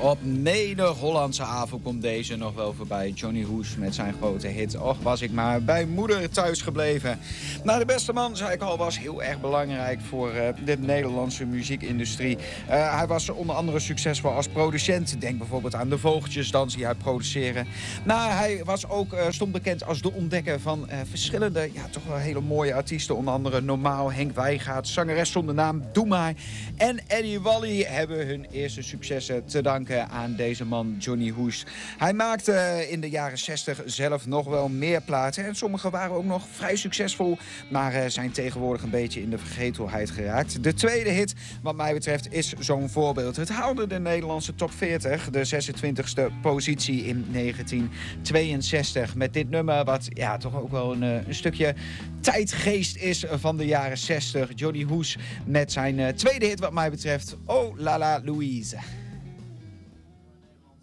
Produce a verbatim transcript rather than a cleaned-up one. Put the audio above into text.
Op menig Hollandse avond komt deze nog wel voorbij. Johnny Hoes met zijn grote hit. Och, was ik maar bij moeder thuis gebleven. Nou, de beste man, zei ik al, was heel erg belangrijk voor uh, de Nederlandse muziekindustrie. Uh, hij was onder andere succesvol als producent. Denk bijvoorbeeld aan de Vogeltjesdans die hij produceerde. Nou, hij was ook uh, stond bekend als de ontdekker van uh, verschillende, ja, toch wel hele mooie artiesten. Onder andere Normaal, Henk Wijngaard, zangeres zonder naam, Doe Maar. En Eddie Wally hebben hun eerste successen te danken aan deze man Johnny Hoes. Hij maakte in de jaren zestig zelf nog wel meer platen. En sommige waren ook nog vrij succesvol, maar uh, zijn tegenwoordig een beetje in de vergetelheid geraakt. De tweede hit, wat mij betreft, is zo'n voorbeeld. Het haalde de Nederlandse top veertig, de zesentwintigste positie in negentien tweeënzestig. Met dit nummer, wat ja, toch ook wel een, een stukje tijdgeest is van de jaren zestig. Johnny Hoes met zijn uh, tweede hit, wat mij betreft, Oh La La Louise.